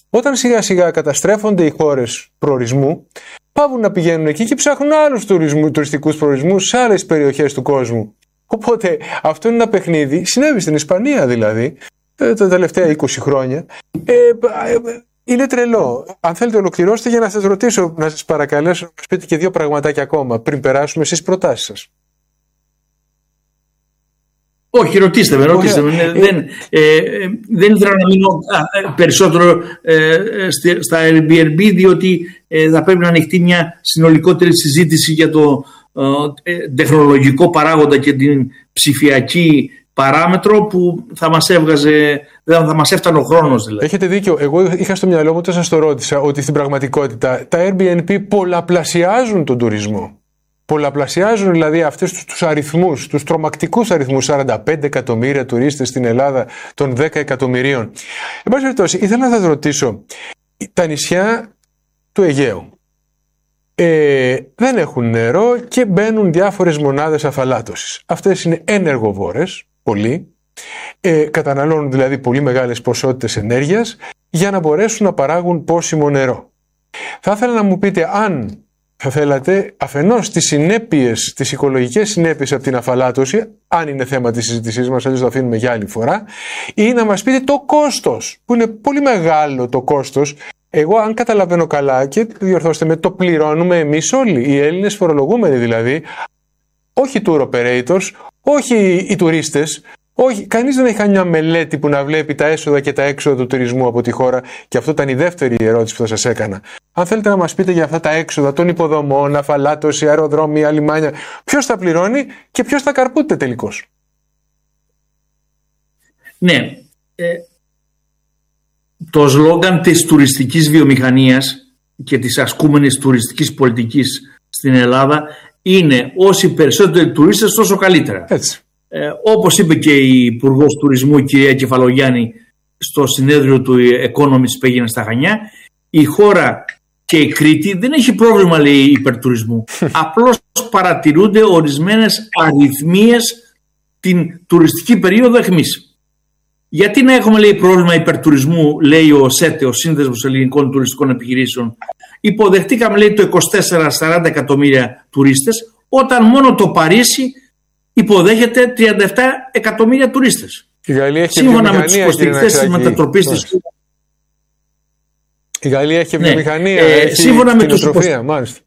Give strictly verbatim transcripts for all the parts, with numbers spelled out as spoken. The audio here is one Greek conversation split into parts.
Όταν σιγά σιγά καταστρέφονται οι χώρες προορισμού, πάβουν να πηγαίνουν εκεί και ψάχνουν άλλους τουριστικούς προορισμούς σε άλλες περιοχές του κόσμου. Οπότε αυτό είναι ένα παιχνίδι, συνέβη στην Ισπανία δηλαδή, τα τελευταία είκοσι χρόνια. Ε, είναι τρελό. Αν θέλετε ολοκληρώστε για να σας ρωτήσω, να σας παρακαλέσω να μας πείτε και δύο πραγματάκια ακόμα πριν περάσουμε στις προτάσεις σας. Όχι, ρωτήστε με, ρωτήστε με. Ε, δεν, ε, δεν ήθελα να μείνω α, περισσότερο ε, στα Airbnb, διότι ε, θα πρέπει να ανοιχτεί μια συνολικότερη συζήτηση για το ε, τεχνολογικό παράγοντα και την ψηφιακή παράμετρο που θα μας έβγαζε, θα μας έφτανε ο χρόνος δηλαδή. Έχετε δίκιο. Εγώ είχα στο μυαλό μου, όταν σας το ρώτησα, ότι στην πραγματικότητα τα Airbnb πολλαπλασιάζουν τον τουρισμό. Πολλαπλασιάζουν δηλαδή αυτούς τους αριθμούς, τους τρομακτικούς αριθμούς, σαράντα πέντε εκατομμύρια τουρίστες στην Ελλάδα των δέκα εκατομμυρίων. Εν πάση περιπτώσει, ήθελα να σας ρωτήσω, τα νησιά του Αιγαίου ε, δεν έχουν νερό και μπαίνουν διάφορες μονάδες αφαλάτωσης. Αυτές είναι ενεργοβόρες, πολύ, ε, καταναλώνουν δηλαδή πολύ μεγάλες ποσότητες ενέργειας για να μπορέσουν να παράγουν πόσιμο νερό. Θα ήθελα να μου πείτε αν θα θέλατε αφενός τις συνέπειες, τις οικολογικές συνέπειες από την αφαλάτωση, αν είναι θέμα της συζήτησής μας, αλλιώς το αφήνουμε για άλλη φορά, ή να μας πείτε το κόστος, που είναι πολύ μεγάλο το κόστος. Εγώ, αν καταλαβαίνω καλά, και διορθώστε με, το πληρώνουμε εμείς όλοι, οι Έλληνες φορολογούμενοι δηλαδή, όχι tour operators, όχι οι τουρίστες. Όχι, κανείς δεν έχει κάνει μια μελέτη που να βλέπει τα έσοδα και τα έξοδα του τουρισμού από τη χώρα, και αυτό ήταν η δεύτερη ερώτηση που θα σας έκανα. Αν θέλετε να μας πείτε για αυτά τα έξοδα των υποδομών, αφαλάτωση, αεροδρόμια, λιμάνια, ποιος θα πληρώνει και ποιος θα καρπούται τελικώς. Ναι, ε, το σλόγγαν της τουριστικής βιομηχανίας και της ασκούμενης τουριστικής πολιτικής στην Ελλάδα είναι όσοι περισσότεροι τουρίστες τόσο καλύτερα. Έτσι. Ε, όπως είπε και η Υπουργός Τουρισμού, η κυρία Κεφαλογιάννη, στο συνέδριο του Economist που έγινε στα Χανιά, η χώρα και η Κρήτη δεν έχει πρόβλημα, λέει, υπερτουρισμού. Απλώς παρατηρούνται ορισμένες αριθμίες την τουριστική περίοδο εχμής. Γιατί να έχουμε, λέει, πρόβλημα υπερτουρισμού, λέει ο ΣΕΤΕ, ο Σύνδεσμος Ελληνικών Τουριστικών Επιχειρήσεων. Υποδεχτήκαμε, λέει, το είκοσι τέσσερα σαράντα εκατομμύρια τουρίστες, όταν μόνο το Παρίσι υποδέχεται τριάντα επτά εκατομμύρια τουρίστες. Η Γαλλία έχει σύμφωνα με τους υποστηρικτές της μετατροπής της. Η Γαλλία έχει βιομηχανία, ναι. έχει σύμφωνα με τους κτηνοτροφία, μάλιστα.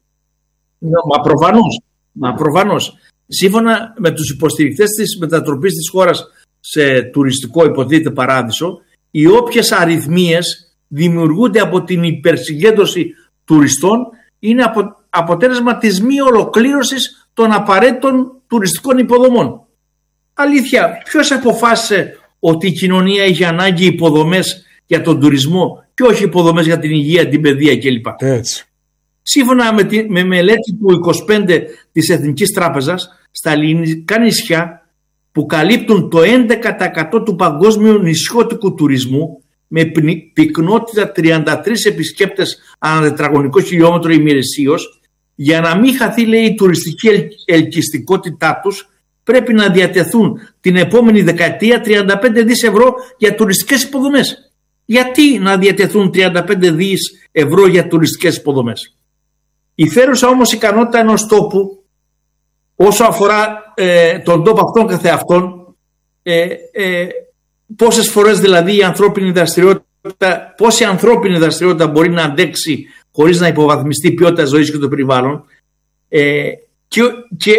Μα προφανώς, μα προφανώς. Σύμφωνα με τους υποστηρικτές της μετατροπής της χώρας σε τουριστικό υποτίθεται παράδεισο, οι όποιες αριθμίες δημιουργούνται από την υπερσυγκέντρωση τουριστών είναι απο, αποτέλεσμα της μη ολοκλήρωσης των απαραίτητων τουριστικών υποδομών. Αλήθεια, ποιος αποφάσισε ότι η κοινωνία είχε ανάγκη υποδομές για τον τουρισμό και όχι υποδομές για την υγεία, την παιδεία κλπ. Έτσι. Σύμφωνα με, τη, με μελέτη του είκοσι πέντε της Εθνικής Τράπεζας, στα ελληνικά νησιά που καλύπτουν το έντεκα τοις εκατό του παγκόσμιου νησιώτικου τουρισμού, με πυκνότητα τριάντα τρεις επισκέπτες ανά τετραγωνικό χιλιόμετρο ημερησίως, για να μην χαθεί, λέει, η τουριστική ελ, ελκυστικότητά τους, πρέπει να διατεθούν την επόμενη δεκαετία τριάντα πέντε δις ευρώ για τουριστικές υποδομές. Γιατί να διατεθούν τριάντα πέντε δις ευρώ για τουριστικές υποδομές? Η φέρουσα όμως ικανότητα ενός τόπου, όσο αφορά ε, τον τόπο αυτόν καθεαυτόν, ε, ε, πόσες φορές δηλαδή η ανθρώπινη δραστηριότητα, πόση ανθρώπινη δραστηριότητα μπορεί να αντέξει χωρίς να υποβαθμιστεί η ποιότητα ζωής και το περιβάλλον, ε, και, και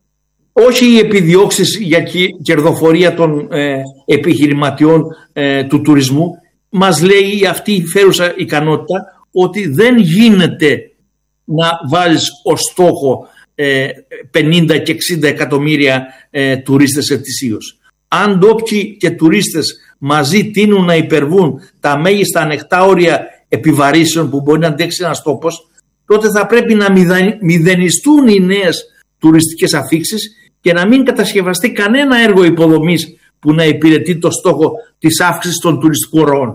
όχι οι επιδιώξεις για κερδοφορία των ε, επιχειρηματιών ε, του τουρισμού. Μας λέει αυτή η φέρουσα ικανότητα ότι δεν γίνεται να βάλεις ως στόχο ε, πενήντα και εξήντα εκατομμύρια ε, τουρίστες ετησίως. Αν ντόπιοι και τουρίστες μαζί τείνουν να υπερβούν τα μέγιστα ανεκτά όρια επιβαρύσεων που μπορεί να αντέξει ένας τόπος, τότε θα πρέπει να μηδενιστούν οι νέες τουριστικές αφίξεις και να μην κατασκευαστεί κανένα έργο υποδομής που να υπηρετεί το στόχο της αύξησης των τουριστικών ροών.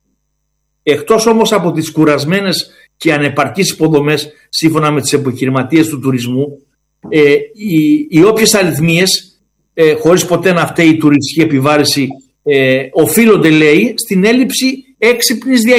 Εκτός όμως από τις κουρασμένες και ανεπαρκείς υποδομές, σύμφωνα με τις επιχειρηματίες του τουρισμού, ε, οι, οι όποιες αριθμίες, ε, χωρίς ποτέ να φταίει η τουριστική επιβάρηση, ε, οφείλονται, λέει, στην έλλειψη έξυπνης διαχείρισης.